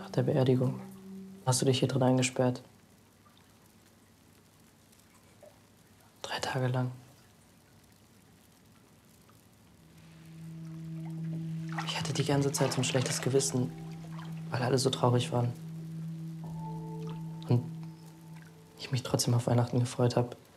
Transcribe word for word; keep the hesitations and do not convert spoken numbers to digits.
Nach der Beerdigung hast du dich hier drin eingesperrt. Drei Tage lang. Ich hatte die ganze Zeit so ein schlechtes Gewissen, weil alle so traurig waren. Und ich mich trotzdem auf Weihnachten gefreut habe.